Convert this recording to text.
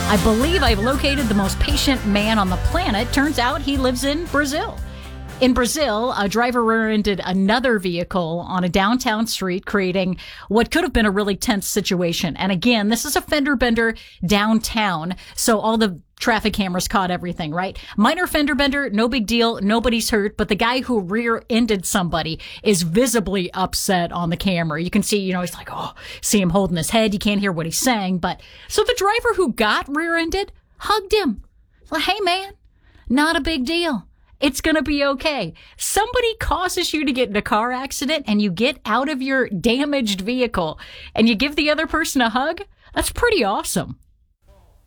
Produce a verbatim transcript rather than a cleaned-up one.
I believe I've located the most patient man on the planet. Turns out he lives in Brazil. In Brazil, a driver rear-ended another vehicle on a downtown street, creating what could have been a really tense situation. And again, this is a fender bender downtown, so all the traffic cameras caught everything, right? Minor fender bender, no big deal, nobody's hurt, but the guy who rear-ended somebody is visibly upset on the camera. You can see, you know, he's like, oh, see him holding his head. You can't hear what he's saying. But so the driver who got rear-ended hugged him. Like, hey, man, not a big deal. It's going to be okay. Somebody causes you to get in a car accident and you get out of your damaged vehicle and you give the other person a hug. That's pretty awesome.